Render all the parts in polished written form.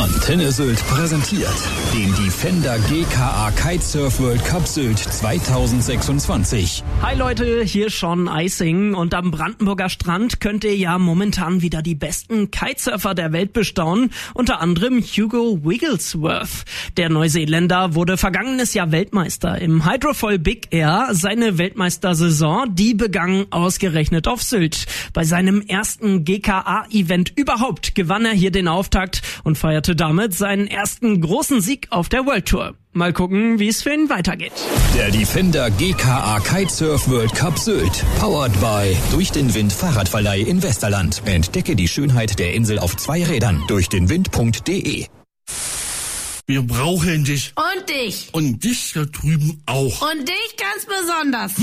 Antenne Sylt präsentiert den Defender GKA Kitesurf World Cup Sylt 2026. Hi Leute, hier Sean Eising und am Brandenburger Strand könnt ihr ja momentan wieder die besten Kitesurfer der Welt bestaunen, unter anderem Hugo Wigglesworth. Der Neuseeländer wurde vergangenes Jahr Weltmeister im Hydrofoil Big Air. Seine Weltmeistersaison, die begann ausgerechnet auf Sylt. Bei seinem ersten GKA-Event überhaupt gewann er hier den Auftakt und feierte damit seinen ersten großen Sieg auf der World Tour. Mal gucken, wie es für ihn weitergeht. Der Defender GKA Kitesurf World Cup Sylt. Powered by Durch den Wind Fahrradverleih in Westerland. Entdecke die Schönheit der Insel auf 2 Rädern. Durchdenwind.de. Wir brauchen dich. Und dich. Und dich da drüben auch. Und dich ganz besonders.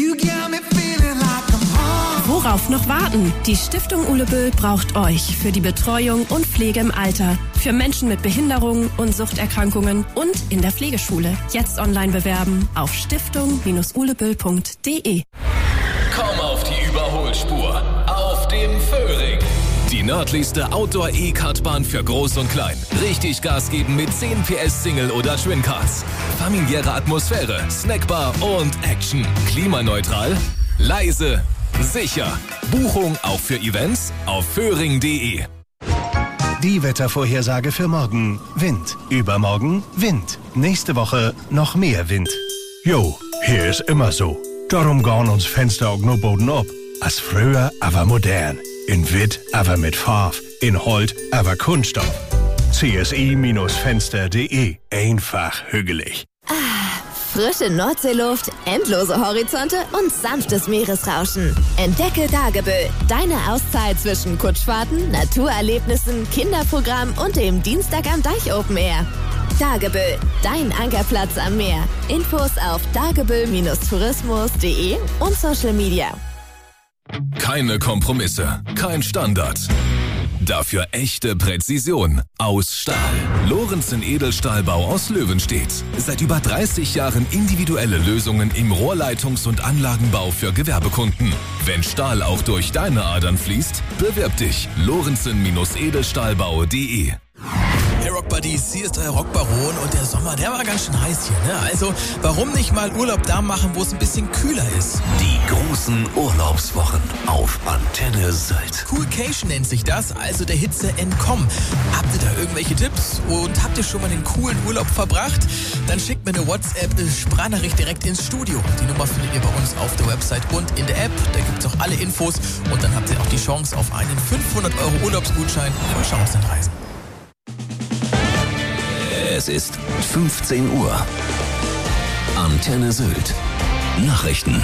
Worauf noch warten? Die Stiftung Ulebö braucht euch für die Betreuung und Pflege im Alter, für Menschen mit Behinderungen und Suchterkrankungen und in der Pflegeschule. Jetzt online bewerben auf stiftung-ulebö.de. Komm auf die Überholspur auf dem Föhring. Die nördlichste Outdoor-E-Kartbahn für Groß und Klein. Richtig Gas geben mit 10 PS Single oder Twin Cars. Familiäre Atmosphäre, Snackbar und Action. Klimaneutral, leise, sicher. Buchung auch für Events auf föhring.de. Die Wettervorhersage für morgen. Wind. Übermorgen Wind. Nächste Woche noch mehr Wind. Jo, hier ist immer so. Darum gehen uns Fenster auch nur Boden ab. Als früher, aber modern. In Witt, aber mit Farb. In Holt, aber Kunststoff. CSI-Fenster.de. Einfach hügelig. Frische Nordseeluft, endlose Horizonte und sanftes Meeresrauschen. Entdecke Dagebö, deine Auszeit zwischen Kutschfahrten, Naturerlebnissen, Kinderprogramm und dem Dienstag am Deich Open Air. Dagebö, dein Ankerplatz am Meer. Infos auf dagebö-tourismus.de und Social Media. Keine Kompromisse, kein Standard. Dafür echte Präzision aus Stahl. Lorenzen Edelstahlbau aus Löwenstedt. Seit über 30 Jahren individuelle Lösungen im Rohrleitungs- und Anlagenbau für Gewerbekunden. Wenn Stahl auch durch deine Adern fließt, bewirb dich. Lorenzen-Edelstahlbau.de. Hey Rockbuddies, hier ist euer Rockbaron und der Sommer, der war ganz schön heiß hier, ne? Also, warum nicht mal Urlaub da machen, wo es ein bisschen kühler ist? Die großen Urlaubswochen auf Antenne Sylt. Coolcation nennt sich das, also der Hitze entkommen. Habt ihr da irgendwelche Tipps und habt ihr schon mal einen coolen Urlaub verbracht? Dann schickt mir eine WhatsApp-Sprachnachricht direkt ins Studio. Die Nummer findet ihr bei uns auf der Website und in der App. Da gibt's auch alle Infos und dann habt ihr auch die Chance auf einen 500 € Urlaubsgutschein von Chancenreisen. Es ist 15 Uhr. Antenne Sylt. Nachrichten.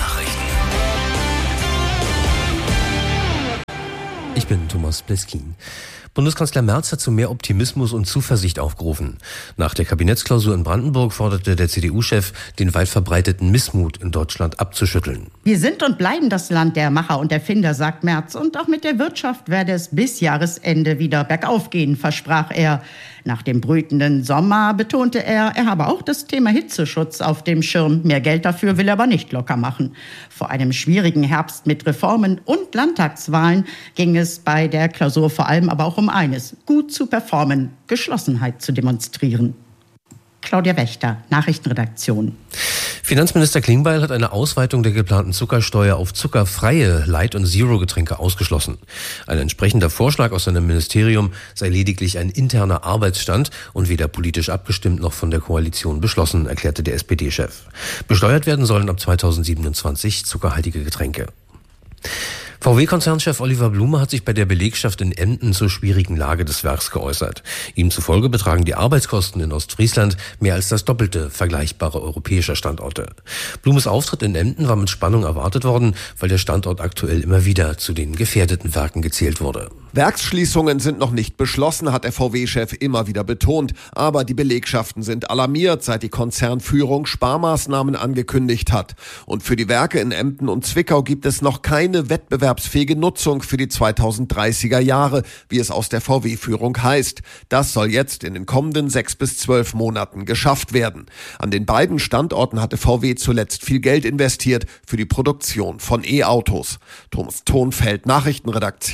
Ich bin Thomas Bleskin. Bundeskanzler Merz hat zu mehr Optimismus und Zuversicht aufgerufen. Nach der Kabinettsklausur in Brandenburg forderte der CDU-Chef, den weit verbreiteten Missmut in Deutschland abzuschütteln. Wir sind und bleiben das Land der Macher und Erfinder, sagt Merz. Und auch mit der Wirtschaft werde es bis Jahresende wieder bergauf gehen, versprach er. Nach dem brütenden Sommer betonte er habe auch das Thema Hitzeschutz auf dem Schirm. Mehr Geld dafür will er aber nicht locker machen. Vor einem schwierigen Herbst mit Reformen und Landtagswahlen ging es bei der Klausur vor allem aber auch um eines: gut zu performen, Geschlossenheit zu demonstrieren. Claudia Wächter, Nachrichtenredaktion. Finanzminister Klingbeil hat eine Ausweitung der geplanten Zuckersteuer auf zuckerfreie Light- und Zero-Getränke ausgeschlossen. Ein entsprechender Vorschlag aus seinem Ministerium sei lediglich ein interner Arbeitsstand und weder politisch abgestimmt noch von der Koalition beschlossen, erklärte der SPD-Chef. Besteuert werden sollen ab 2027 zuckerhaltige Getränke. VW-Konzernchef Oliver Blume hat sich bei der Belegschaft in Emden zur schwierigen Lage des Werks geäußert. Ihm zufolge betragen die Arbeitskosten in Ostfriesland mehr als das Doppelte vergleichbarer europäischer Standorte. Blumes Auftritt in Emden war mit Spannung erwartet worden, weil der Standort aktuell immer wieder zu den gefährdeten Werken gezählt wurde. Werksschließungen sind noch nicht beschlossen, hat der VW-Chef immer wieder betont. Aber die Belegschaften sind alarmiert, seit die Konzernführung Sparmaßnahmen angekündigt hat. Und für die Werke in Emden und Zwickau gibt es noch keine wettbewerbsfähige Nutzung für die 2030er Jahre, wie es aus der VW-Führung heißt. Das soll jetzt in den kommenden 6 bis 12 Monaten geschafft werden. An den beiden Standorten hatte VW zuletzt viel Geld investiert für die Produktion von E-Autos. Thomas Thonfeld, Nachrichtenredaktion.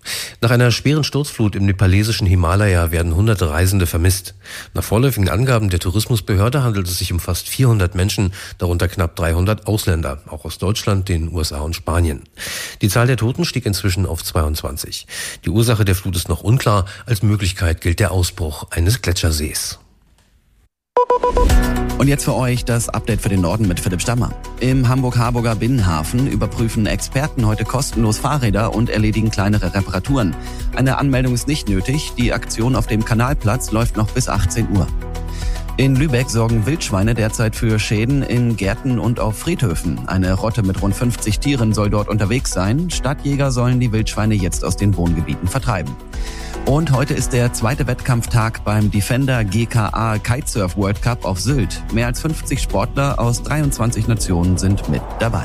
Nach einer schweren Sturzflut im nepalesischen Himalaya werden hunderte Reisende vermisst. Nach vorläufigen Angaben der Tourismusbehörde handelt es sich um fast 400 Menschen, darunter knapp 300 Ausländer, auch aus Deutschland, den USA und Spanien. Die Zahl der Toten stieg inzwischen auf 22. Die Ursache der Flut ist noch unklar. Als Möglichkeit gilt der Ausbruch eines Gletschersees. Und jetzt für euch das Update für den Norden mit Philipp Stammer. Im Hamburg-Harburger Binnenhafen überprüfen Experten heute kostenlos Fahrräder und erledigen kleinere Reparaturen. Eine Anmeldung ist nicht nötig. Die Aktion auf dem Kanalplatz läuft noch bis 18 Uhr. In Lübeck sorgen Wildschweine derzeit für Schäden in Gärten und auf Friedhöfen. Eine Rotte mit rund 50 Tieren soll dort unterwegs sein. Stadtjäger sollen die Wildschweine jetzt aus den Wohngebieten vertreiben. Und heute ist der zweite Wettkampftag beim Defender GKA Kitesurf World Cup auf Sylt. Mehr als 50 Sportler aus 23 Nationen sind mit dabei.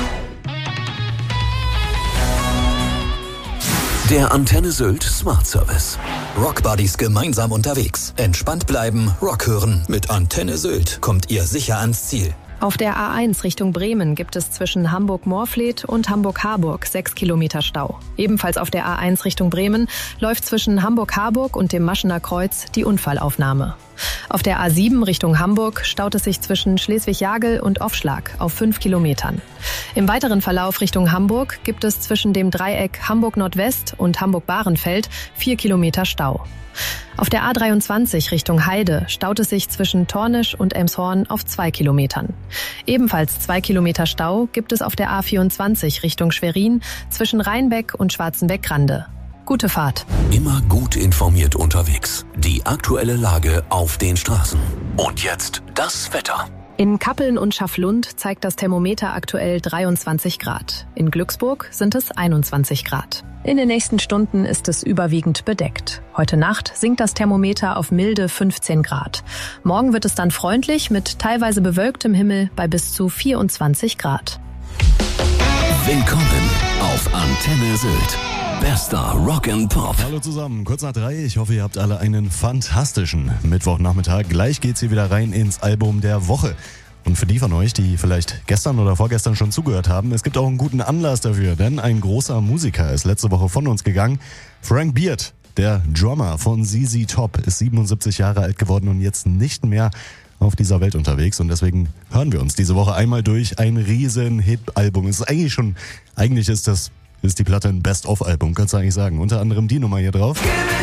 Der Antenne Sylt Smart Service. Rockbuddies gemeinsam unterwegs. Entspannt bleiben, Rock hören. Mit Antenne Sylt kommt ihr sicher ans Ziel. Auf der A1 Richtung Bremen gibt es zwischen Hamburg-Moorfleet und Hamburg-Harburg 6 Kilometer Stau. Ebenfalls auf der A1 Richtung Bremen läuft zwischen Hamburg-Harburg und dem Maschener Kreuz die Unfallaufnahme. Auf der A7 Richtung Hamburg staut es sich zwischen Schleswig-Jagel und Offschlag auf 5 Kilometern. Im weiteren Verlauf Richtung Hamburg gibt es zwischen dem Dreieck Hamburg-Nordwest und Hamburg-Bahrenfeld 4 Kilometer Stau. Auf der A23 Richtung Heide staut es sich zwischen Tornisch und Elmshorn auf 2 Kilometern. Ebenfalls 2 Kilometer Stau gibt es auf der A24 Richtung Schwerin zwischen Rheinbeck und Schwarzenbeck-Grande. Gute Fahrt. Immer gut informiert unterwegs. Die aktuelle Lage auf den Straßen. Und jetzt das Wetter. In Kappeln und Schafflund zeigt das Thermometer aktuell 23 Grad. In Glücksburg sind es 21 Grad. In den nächsten Stunden ist es überwiegend bedeckt. Heute Nacht sinkt das Thermometer auf milde 15 Grad. Morgen wird es dann freundlich mit teilweise bewölktem Himmel bei bis zu 24 Grad. Willkommen auf Antenne Sylt. Bester Rock and Pop. Hallo zusammen, kurz nach 3. Ich hoffe, ihr habt alle einen fantastischen Mittwochnachmittag. Gleich geht's hier wieder rein ins Album der Woche. Und für die von euch, die vielleicht gestern oder vorgestern schon zugehört haben, es gibt auch einen guten Anlass dafür, denn ein großer Musiker ist letzte Woche von uns gegangen. Frank Beard, der Drummer von ZZ Top, ist 77 Jahre alt geworden und jetzt nicht mehr auf dieser Welt unterwegs. Und deswegen hören wir uns diese Woche einmal durch ein riesen Hit-Album. Es ist eigentlich ist die Platte ein Best-of-Album, kannst du eigentlich sagen. Unter anderem die Nummer hier drauf.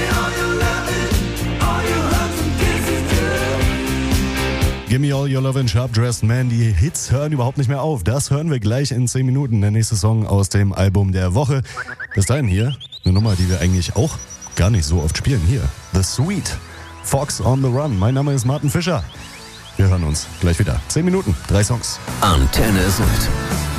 Gimme All Your Lovin', Sharp Dressed Man. Die Hits hören überhaupt nicht mehr auf. Das hören wir gleich in 10 Minuten. Der nächste Song aus dem Album der Woche. Bis dahin hier eine Nummer, die wir eigentlich auch gar nicht so oft spielen. Hier, The Sweet, Fox on the Run. Mein Name ist Martin Fischer. Wir hören uns gleich wieder. 10 Minuten, 3 Songs. Antenne Sylt.